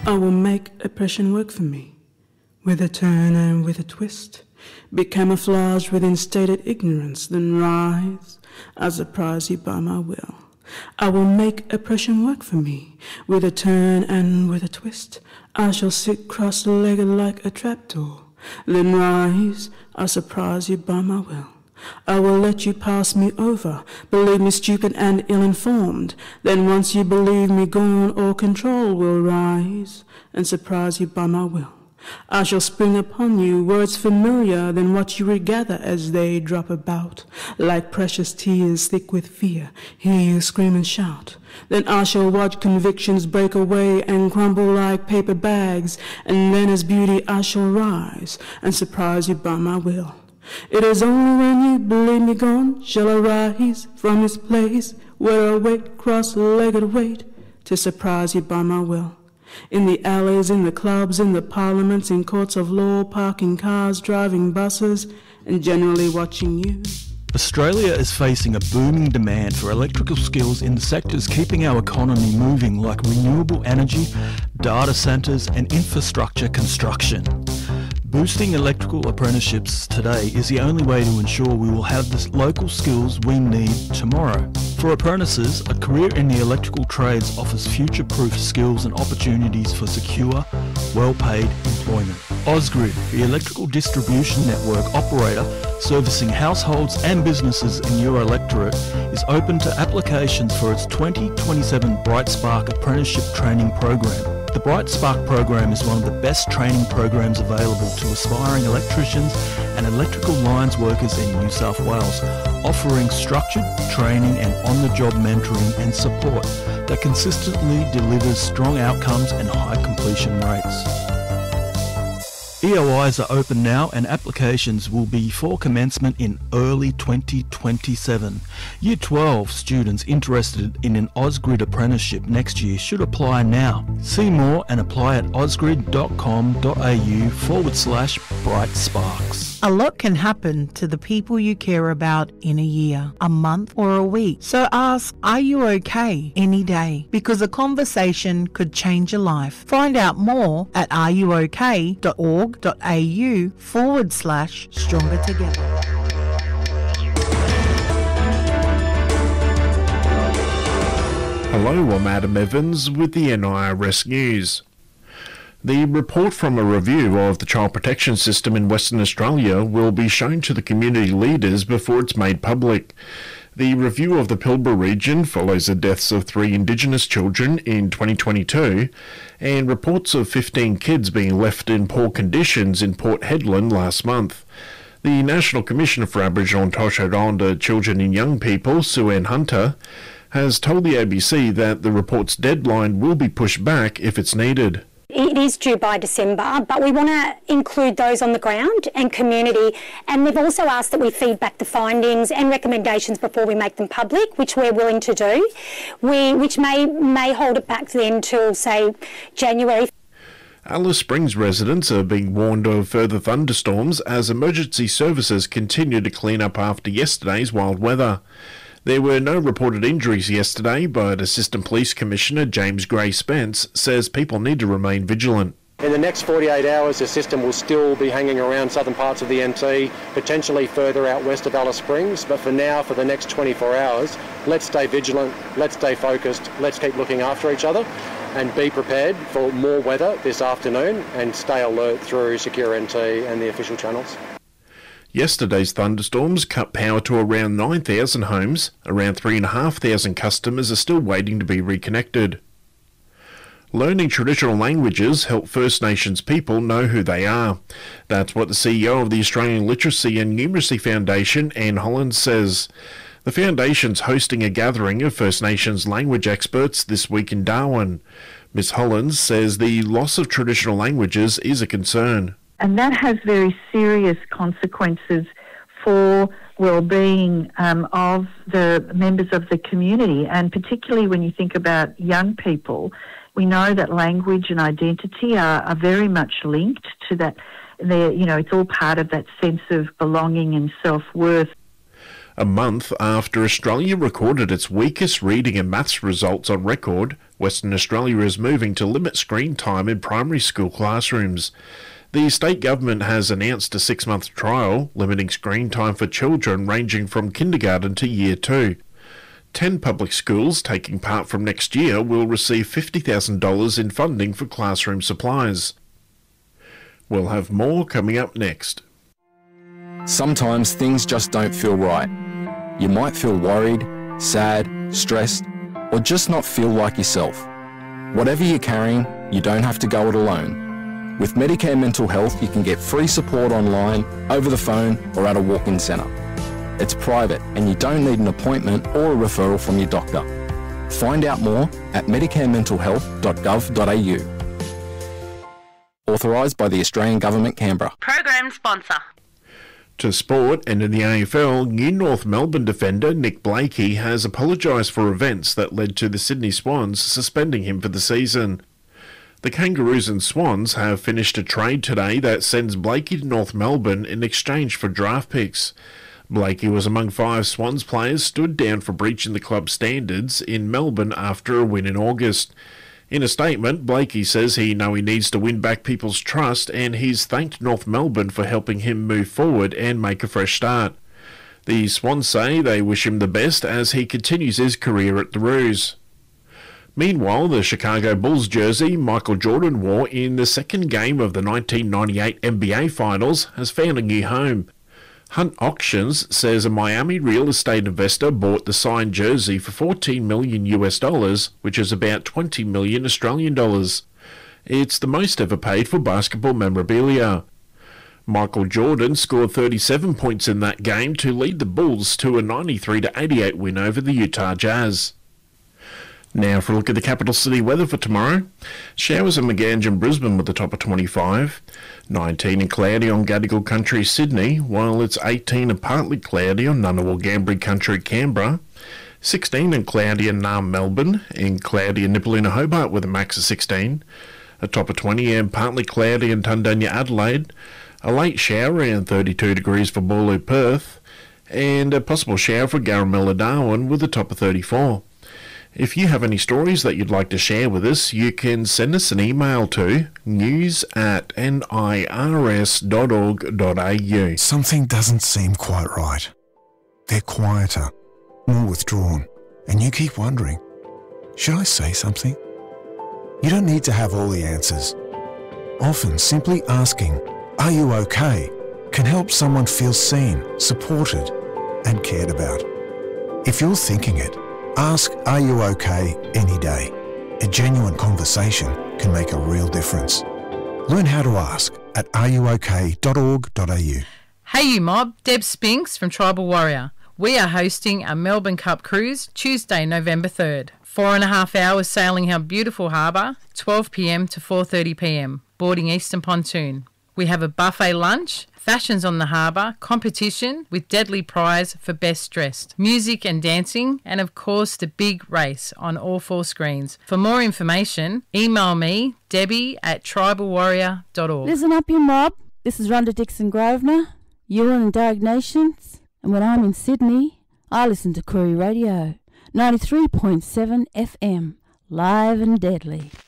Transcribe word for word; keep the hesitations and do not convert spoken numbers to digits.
I will make oppression work for me, with a turn and with a twist, be camouflaged within stated ignorance, then rise, I surprise you by my will. I will make oppression work for me, with a turn and with a twist, I shall sit cross-legged like a trapdoor, then rise, I surprise you by my will. I will let you pass me over, believe me stupid and ill-informed, then once you believe me gone, all control will rise, and surprise you by my will. I shall spring upon you, words familiar than what you regather as they drop about, like precious tears thick with fear, hear you scream and shout. Then I shall watch convictions break away and crumble like paper bags, and then as beauty I shall rise, and surprise you by my will. It is only when you believe me gone shall I rise from this place where I wait, cross-legged wait, to surprise you by my will. In the alleys, in the clubs, in the parliaments, in courts of law, parking cars, driving buses, and generally watching you. Australia is facing a booming demand for electrical skills in the sectors keeping our economy moving, like renewable energy, data centres and infrastructure construction. Boosting electrical apprenticeships today is the only way to ensure we will have the local skills we need tomorrow. For apprentices, a career in the electrical trades offers future-proof skills and opportunities for secure, well-paid employment. Ausgrid, the electrical distribution network operator servicing households and businesses in your electorate, is open to applications for its twenty twenty-seven Bright Spark Apprenticeship Training Program. The Bright Spark program is one of the best training programs available to aspiring electricians and electrical lines workers in New South Wales, offering structured training and on-the-job mentoring and support that consistently delivers strong outcomes and high completion rates. E O Is are open now and applications will be for commencement in early twenty twenty-seven. Year twelve students interested in an Ausgrid apprenticeship next year should apply now. See more and apply at ausgrid.com.au forward slash bright sparks. A lot can happen to the people you care about in a year, a month or a week. So ask, are you okay any day? Because a conversation could change your life. Find out more at areyouok.org.au forward slash stronger together. Hello, I'm Adam Evans with the N I R S News. The report from a review of the child protection system in Western Australia will be shown to the community leaders before it's made public. The review of the Pilbara region follows the deaths of three Indigenous children in twenty twenty-two and reports of fifteen kids being left in poor conditions in Port Hedland last month. The National Commissioner for Aboriginal and Torres Strait Islander Children and Young People, Sue-Ann Hunter, has told the A B C that the report's deadline will be pushed back if it's needed. It is due by December, but we want to include those on the ground and community, and we've also asked that we feed back the findings and recommendations before we make them public, which we're willing to do, we, which may, may hold it back then till, say, January. Alice Springs residents are being warned of further thunderstorms as emergency services continue to clean up after yesterday's wild weather. There were no reported injuries yesterday, but Assistant Police Commissioner James Gray Spence says people need to remain vigilant. In the next forty-eight hours, the system will still be hanging around southern parts of the N T, potentially further out west of Alice Springs, but for now, for the next twenty-four hours, let's stay vigilant, let's stay focused, let's keep looking after each other and be prepared for more weather this afternoon and stay alert through Secure N T and the official channels. Yesterday's thunderstorms cut power to around nine thousand homes. Around three thousand five hundred customers are still waiting to be reconnected. Learning traditional languages help First Nations people know who they are. That's what the C E O of the Australian Literacy and Numeracy Foundation, Anne Hollands, says. The foundation's hosting a gathering of First Nations language experts this week in Darwin. Miss Hollands says the loss of traditional languages is a concern. And that has very serious consequences for well-being um, of the members of the community, and particularly when you think about young people. We know that language and identity are, are very much linked to that. They're, you know, it's all part of that sense of belonging and self-worth. A month after Australia recorded its weakest reading and maths results on record, Western Australia is moving to limit screen time in primary school classrooms. The state government has announced a six-month trial limiting screen time for children ranging from kindergarten to year two. Ten public schools taking part from next year will receive fifty thousand dollars in funding for classroom supplies. We'll have more coming up next. Sometimes things just don't feel right. You might feel worried, sad, stressed, or just not feel like yourself. Whatever you're carrying, you don't have to go it alone. With Medicare Mental Health, you can get free support online, over the phone, or at a walk-in centre. It's private and you don't need an appointment or a referral from your doctor. Find out more at medicare mental health dot gov dot a u. Authorised by the Australian Government, Canberra. Program sponsor. To sport, and in the A F L, new North Melbourne defender Nick Blakey has apologised for events that led to the Sydney Swans suspending him for the season. The Kangaroos and Swans have finished a trade today that sends Blakey to North Melbourne in exchange for draft picks. Blakey was among five Swans players stood down for breaching the club's standards in Melbourne after a win in August. In a statement, Blakey says he knows he needs to win back people's trust and he's thanked North Melbourne for helping him move forward and make a fresh start. The Swans say they wish him the best as he continues his career at the Roos. Meanwhile, the Chicago Bulls jersey Michael Jordan wore in the second game of the nineteen ninety-eight N B A Finals has found a new home. Hunt Auctions says a Miami real estate investor bought the signed jersey for fourteen million U S dollars, which is about twenty million Australian dollars. It's the most ever paid for basketball memorabilia. Michael Jordan scored thirty-seven points in that game to lead the Bulls to a ninety-three to eighty-eight win over the Utah Jazz. Now for a look at the capital city weather for tomorrow. Showers in Maganj and Brisbane with a top of twenty-five. nineteen and cloudy on Gadigal Country, Sydney, while it's eighteen and partly cloudy on Ngunnawal Gambri Country, Canberra. sixteen and cloudy in Naarm, Melbourne, and cloudy in Nipaluna, Hobart with a max of sixteen. A top of twenty and partly cloudy in Tundanya, Adelaide. A late shower around thirty-two degrees for Boorloo, Perth. And a possible shower for Garamella, Darwin with a top of thirty-four. If you have any stories that you'd like to share with us, you can send us an email to news at n i r s dot org dot a u. Something doesn't seem quite right. They're quieter, more withdrawn, and you keep wondering, should I say something? You don't need to have all the answers. Often simply asking, "Are you okay?" can help someone feel seen, supported, and cared about. If you're thinking it, ask "Are you okay?" any day. A genuine conversation can make a real difference. Learn how to ask at are you okay dot org dot a u. Hey you mob, Deb Spinks from Tribal Warrior. We are hosting a Melbourne Cup cruise Tuesday, November third. Four and a half hours sailing our beautiful harbour, twelve p m to four thirty p m, boarding Eastern Pontoon. We have a buffet lunch, fashions on the harbour, competition with deadly prize for best dressed, music and dancing, and of course the big race on all four screens. For more information, email me, Debbie at tribal warrior dot org. Listen up, you mob. This is Rhonda Dixon Grosvenor, Ewan and Darug Nations, and when I'm in Sydney, I listen to Koori Radio, ninety-three point seven F M, live and deadly.